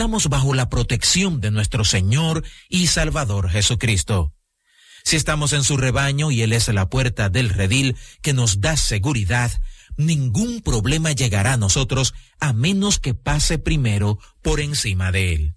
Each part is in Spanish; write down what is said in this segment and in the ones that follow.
estamos bajo la protección de nuestro Señor y Salvador Jesucristo. Si estamos en su rebaño y Él es la puerta del redil que nos da seguridad, ningún problema llegará a nosotros a menos que pase primero por encima de Él.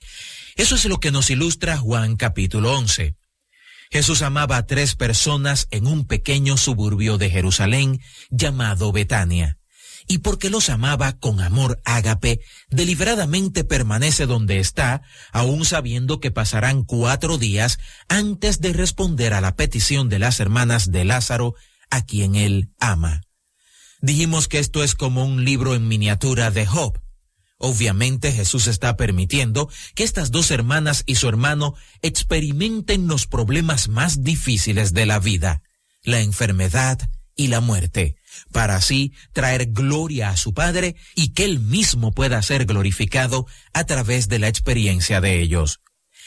Eso es lo que nos ilustra Juan capítulo 11. Jesús amaba a 3 personas en un pequeño suburbio de Jerusalén llamado Betania. Y porque los amaba con amor ágape, deliberadamente permanece donde está, aún sabiendo que pasarán 4 días antes de responder a la petición de las hermanas de Lázaro, a quien él ama. Dijimos que esto es como un libro en miniatura de Job. Obviamente Jesús está permitiendo que estas 2 hermanas y su hermano experimenten los problemas más difíciles de la vida, la enfermedad y la muerte, para así traer gloria a su Padre y que Él mismo pueda ser glorificado a través de la experiencia de ellos.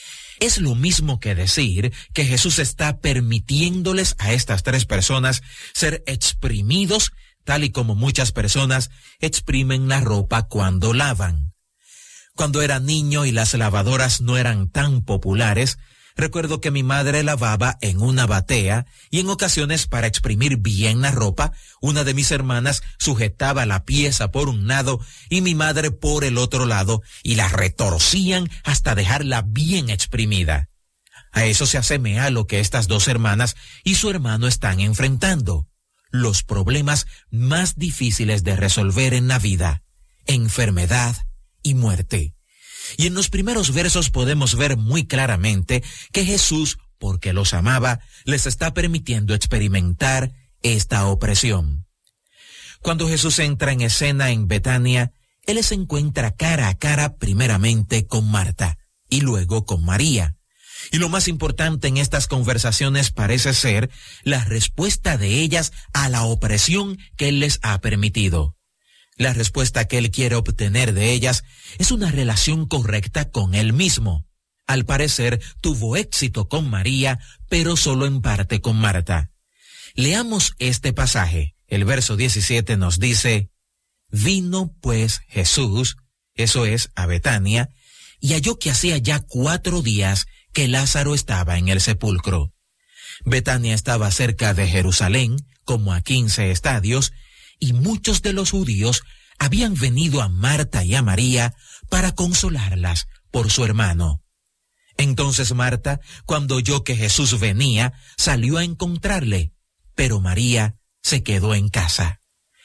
Es lo mismo que decir que Jesús está permitiéndoles a estas 3 personas ser exprimidos, tal y como muchas personas exprimen la ropa cuando lavan. Cuando era niño y las lavadoras no eran tan populares, recuerdo que mi madre lavaba en una batea y en ocasiones para exprimir bien la ropa, una de mis hermanas sujetaba la pieza por un lado y mi madre por el otro lado y la retorcían hasta dejarla bien exprimida. A eso se asemeja lo que estas 2 hermanas y su hermano están enfrentando. Los problemas más difíciles de resolver en la vida, enfermedad y muerte. Y en los primeros versos podemos ver muy claramente que Jesús, porque los amaba, les está permitiendo experimentar esta opresión. Cuando Jesús entra en escena en Betania, Él se encuentra cara a cara primeramente con Marta y luego con María. Y lo más importante en estas conversaciones parece ser la respuesta de ellas a la opresión que Él les ha permitido. La respuesta que Él quiere obtener de ellas es una relación correcta con Él mismo. Al parecer, tuvo éxito con María, pero solo en parte con Marta. Leamos este pasaje. El verso 17 nos dice: Vino pues Jesús, eso es, a Betania, y halló que hacía ya 4 días que Lázaro estaba en el sepulcro. Betania estaba cerca de Jerusalén, como a 15 estadios, y muchos de los judíos habían venido a Marta y a María para consolarlas por su hermano. Entonces Marta, cuando oyó que Jesús venía, salió a encontrarle, pero María se quedó en casa.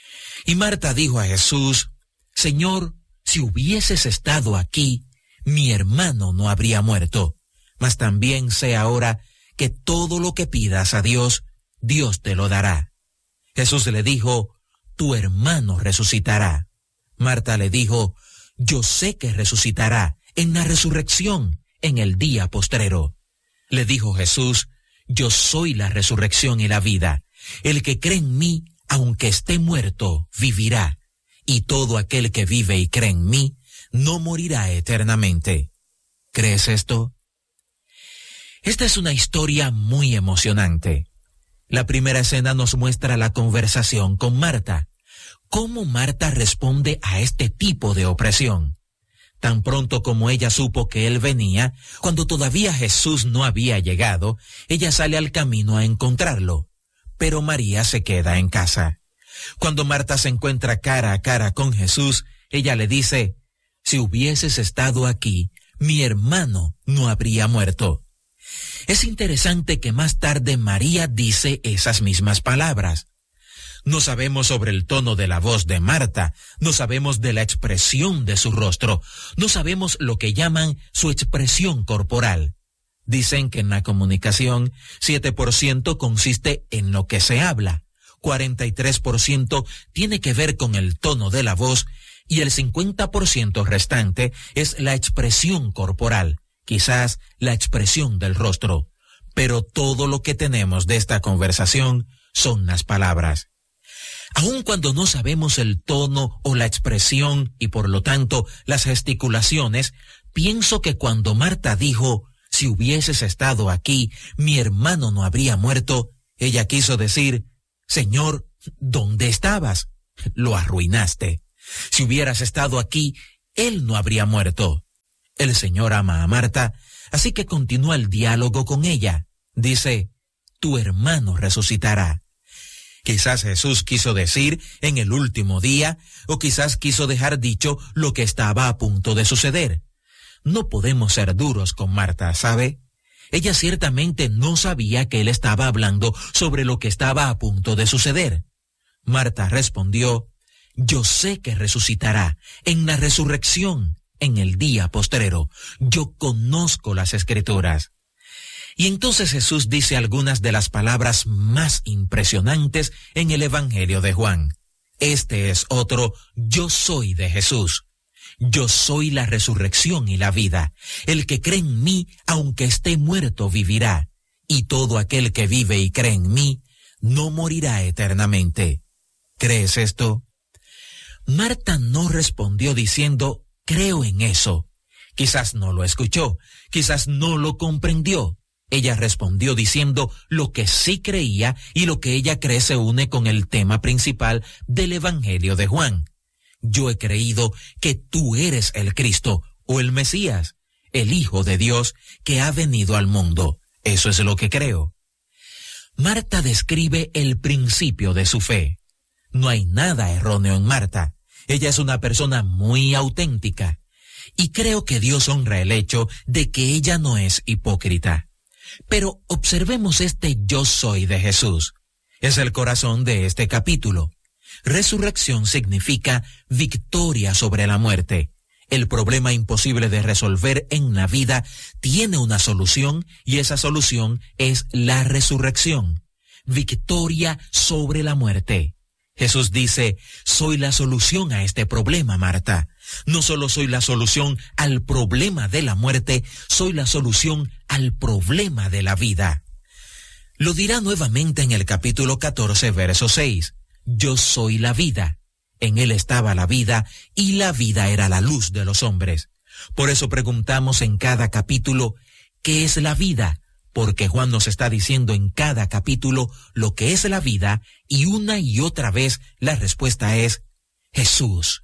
Y Marta dijo a Jesús: Señor, si hubieses estado aquí, mi hermano no habría muerto. Mas también sé ahora que todo lo que pidas a Dios, Dios te lo dará. Jesús le dijo: Tu hermano resucitará. Marta le dijo: Yo sé que resucitará en la resurrección, en el día postrero. Le dijo Jesús: Yo soy la resurrección y la vida. El que cree en mí, aunque esté muerto, vivirá. Y todo aquel que vive y cree en mí, no morirá eternamente. ¿Crees esto? Esta es una historia muy emocionante. La primera escena nos muestra la conversación con Marta. ¿Cómo Marta responde a este tipo de opresión? Tan pronto como ella supo que él venía, cuando todavía Jesús no había llegado, ella sale al camino a encontrarlo. Pero María se queda en casa. Cuando Marta se encuentra cara a cara con Jesús, ella le dice: Si hubieses estado aquí, mi hermano no habría muerto. Es interesante que más tarde María dice esas mismas palabras. No sabemos sobre el tono de la voz de Marta, no sabemos de la expresión de su rostro, no sabemos lo que llaman su expresión corporal. Dicen que en la comunicación 7% consiste en lo que se habla, 43% tiene que ver con el tono de la voz y el 50% restante es la expresión corporal. Quizás la expresión del rostro, pero todo lo que tenemos de esta conversación son las palabras. Aun cuando no sabemos el tono o la expresión y por lo tanto las gesticulaciones, pienso que cuando Marta dijo: Si hubieses estado aquí, mi hermano no habría muerto, ella quiso decir: Señor, ¿dónde estabas? Lo arruinaste. Si hubieras estado aquí, él no habría muerto. El Señor ama a Marta, así que continúa el diálogo con ella. Dice, tu hermano resucitará. Quizás Jesús quiso decir en el último día, o quizás quiso dejar dicho lo que estaba a punto de suceder. No podemos ser duros con Marta, ¿sabe? Ella ciertamente no sabía que él estaba hablando sobre lo que estaba a punto de suceder. Marta respondió, yo sé que resucitará en la resurrección, en el día postrero. Yo conozco las Escrituras. Y entonces Jesús dice algunas de las palabras más impresionantes en el Evangelio de Juan. Este es otro yo soy de Jesús. Yo soy la resurrección y la vida. El que cree en mí, aunque esté muerto, vivirá. Y todo aquel que vive y cree en mí, no morirá eternamente. ¿Crees esto? Marta no respondió diciendo, creo en eso. Quizás no lo escuchó, quizás no lo comprendió. Ella respondió diciendo lo que sí creía, y lo que ella cree se une con el tema principal del Evangelio de Juan. Yo he creído que tú eres el Cristo, o el Mesías, el Hijo de Dios que ha venido al mundo. Eso es lo que creo. Marta describe el principio de su fe. No hay nada erróneo en Marta. Ella es una persona muy auténtica. Y creo que Dios honra el hecho de que ella no es hipócrita. Pero observemos este yo soy de Jesús. Es el corazón de este capítulo. Resurrección significa victoria sobre la muerte. El problema imposible de resolver en la vida tiene una solución, y esa solución es la resurrección. Victoria sobre la muerte. Jesús dice, soy la solución a este problema, Marta. No solo soy la solución al problema de la muerte, soy la solución al problema de la vida. Lo dirá nuevamente en el capítulo 14, verso 6. Yo soy la vida. En él estaba la vida, y la vida era la luz de los hombres. Por eso preguntamos en cada capítulo, ¿qué es la vida? Porque Juan nos está diciendo en cada capítulo lo que es la vida, y una y otra vez la respuesta es Jesús.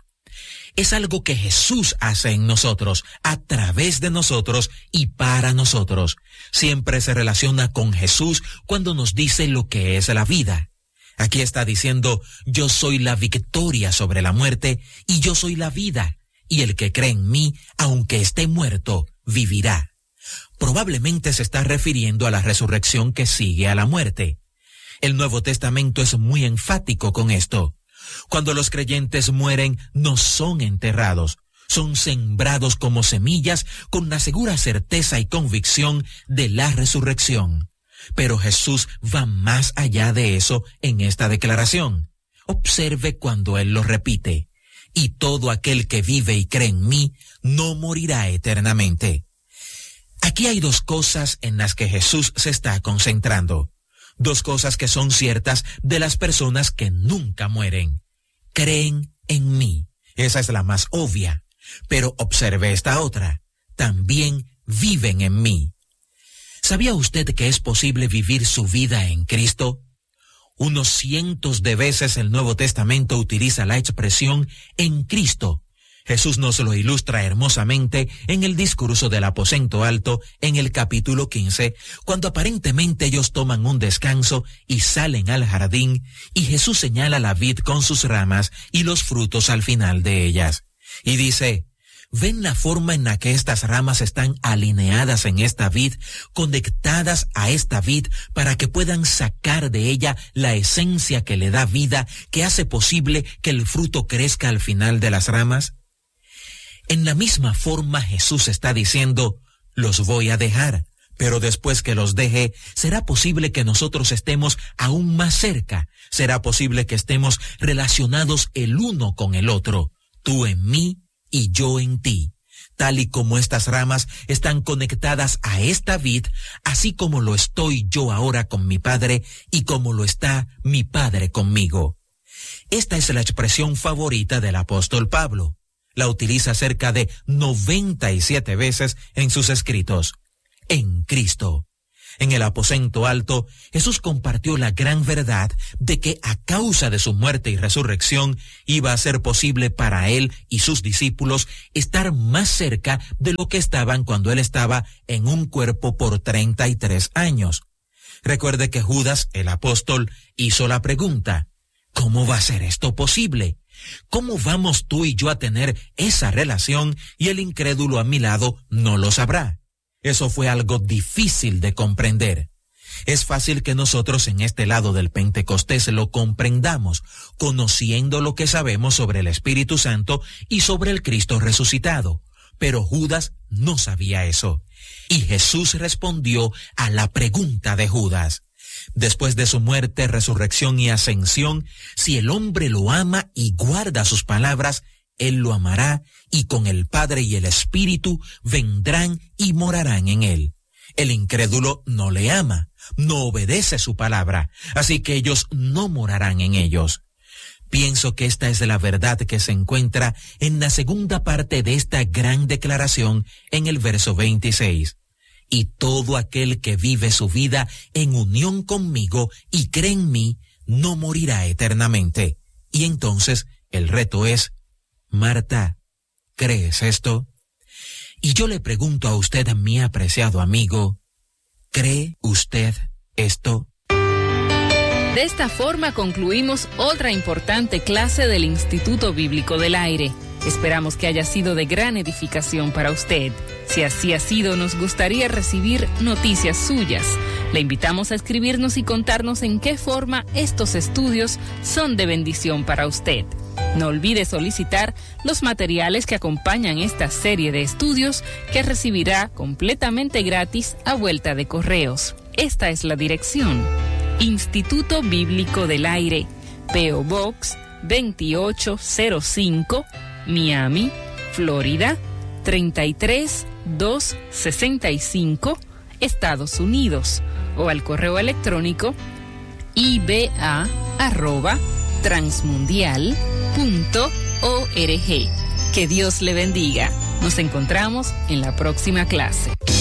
Es algo que Jesús hace en nosotros, a través de nosotros y para nosotros. Siempre se relaciona con Jesús cuando nos dice lo que es la vida. Aquí está diciendo, yo soy la victoria sobre la muerte, y yo soy la vida, y el que cree en mí, aunque esté muerto, vivirá. Probablemente se está refiriendo a la resurrección que sigue a la muerte. El Nuevo Testamento es muy enfático con esto. Cuando los creyentes mueren, no son enterrados, son sembrados como semillas con la segura certeza y convicción de la resurrección. Pero Jesús va más allá de eso en esta declaración. Observe cuando Él lo repite. Y todo aquel que vive y cree en mí, no morirá eternamente. Aquí hay dos cosas en las que Jesús se está concentrando. Dos cosas que son ciertas de las personas que nunca mueren. Creen en mí. Esa es la más obvia. Pero observe esta otra. También viven en mí. ¿Sabía usted que es posible vivir su vida en Cristo? Unos cientos de veces el Nuevo Testamento utiliza la expresión en Cristo. Jesús nos lo ilustra hermosamente en el discurso del aposento alto en el capítulo 15, cuando aparentemente ellos toman un descanso y salen al jardín, y Jesús señala la vid con sus ramas y los frutos al final de ellas. Y dice, ¿ven la forma en la que estas ramas están alineadas en esta vid, conectadas a esta vid para que puedan sacar de ella la esencia que le da vida, que hace posible que el fruto crezca al final de las ramas? En la misma forma Jesús está diciendo, los voy a dejar, pero después que los deje, será posible que nosotros estemos aún más cerca, será posible que estemos relacionados el uno con el otro, tú en mí y yo en ti, tal y como estas ramas están conectadas a esta vid, así como lo estoy yo ahora con mi Padre y como lo está mi Padre conmigo. Esta es la expresión favorita del apóstol Pablo. La utiliza cerca de 97 veces en sus escritos. En Cristo. En el aposento alto, Jesús compartió la gran verdad de que a causa de su muerte y resurrección iba a ser posible para él y sus discípulos estar más cerca de lo que estaban cuando él estaba en un cuerpo por 33 años. Recuerde que Judas, el apóstol, hizo la pregunta: ¿cómo va a ser esto posible? ¿Cómo vamos tú y yo a tener esa relación y el incrédulo a mi lado no lo sabrá? Eso fue algo difícil de comprender. Es fácil que nosotros en este lado del Pentecostés lo comprendamos, conociendo lo que sabemos sobre el Espíritu Santo y sobre el Cristo resucitado. Pero Judas no sabía eso. Y Jesús respondió a la pregunta de Judas. Después de su muerte, resurrección y ascensión, si el hombre lo ama y guarda sus palabras, él lo amará, y con el Padre y el Espíritu vendrán y morarán en él. El incrédulo no le ama, no obedece su palabra, así que ellos no morarán en ellos. Pienso que esta es la verdad que se encuentra en la segunda parte de esta gran declaración en el verso 26. Y todo aquel que vive su vida en unión conmigo y cree en mí, no morirá eternamente. Y entonces el reto es: Marta, ¿crees esto? Y yo le pregunto a usted, mi apreciado amigo, ¿cree usted esto? De esta forma concluimos otra importante clase del Instituto Bíblico del Aire. Esperamos que haya sido de gran edificación para usted. Si así ha sido, nos gustaría recibir noticias suyas. Le invitamos a escribirnos y contarnos en qué forma estos estudios son de bendición para usted. No olvide solicitar los materiales que acompañan esta serie de estudios que recibirá completamente gratis a vuelta de correos. Esta es la dirección: Instituto Bíblico del Aire, P.O. Box 2805, Miami, Florida 33265, Estados Unidos, o al correo electrónico iba@transmundial.org. Que Dios le bendiga. Nos encontramos en la próxima clase.